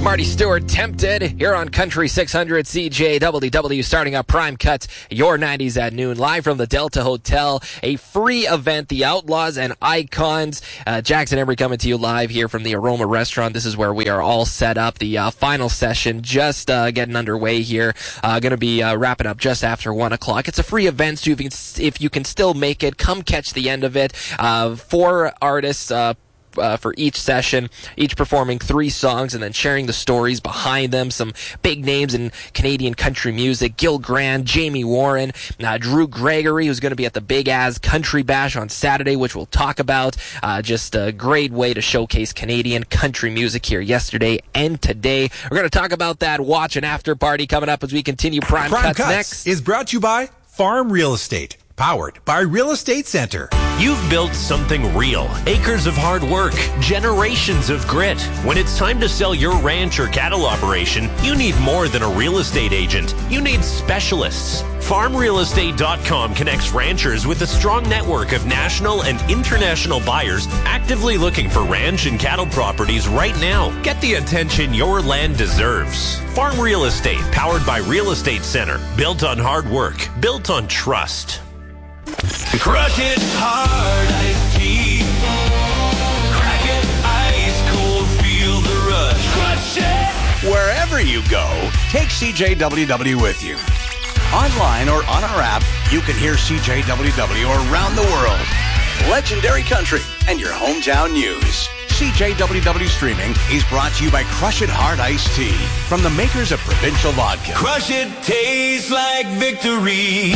Marty Stewart, Tempted, here on Country 600 CJWW, starting up Prime Cuts, your 90s at noon, live from the Delta Hotel, a free event, The Outlaws and Icons. Jackson Emery coming to you live here from the Aroma Restaurant. This is where we are all set up. The final session just getting underway here. Going to be wrapping up just after 1 o'clock. It's a free event, so if you can still make it, come catch the end of it. 4 artists, for each session, each performing 3 songs and then sharing the stories behind them. Some big names in Canadian country music: Gil Grant, Jamie Warren, Drew Gregory, who's going to be at the Big Az Country Bash on Saturday, which we'll talk about. Just a great way to showcase Canadian country music here yesterday and today. We're going to talk about that watch and after party coming up as we continue Prime Cuts next. Is brought to you by Farm Real Estate, powered by Real Estate Center. You've built something real. Acres of hard work, generations of grit. When it's time to sell your ranch or cattle operation, you need more than a real estate agent. You need specialists. FarmRealEstate.com connects ranchers with a strong network of national and international buyers actively looking for ranch and cattle properties right now. Get the attention your land deserves. Farm Real Estate, powered by Real Estate Center. Built on hard work. Built on trust. Crush it hard, iced tea. Crack it ice cold, feel the rush. Crush it! Wherever you go, take CJWW with you. Online or on our app, you can hear CJWW around the world. Legendary country and your hometown news. CJWW Streaming is brought to you by Crush It Hard Iced Tea from the makers of Provincial Vodka. Crush it, tastes like victory.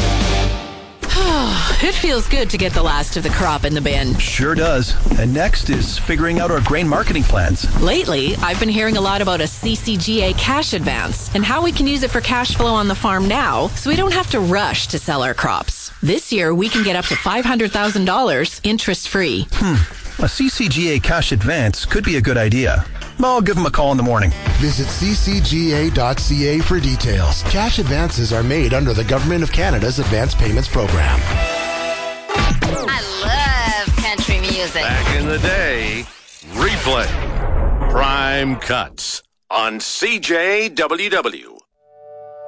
It feels good to get the last of the crop in the bin. Sure does. And next is figuring out our grain marketing plans. Lately, I've been hearing a lot about a CCGA cash advance and how we can use it for cash flow on the farm now so we don't have to rush to sell our crops. This year, we can get up to $500,000 interest-free. A CCGA cash advance could be a good idea. I'll give them a call in the morning. Visit ccga.ca for details. Cash advances are made under the Government of Canada's Advance Payments Program. I love country music. Back in the day, replay. Prime Cuts on CJWW.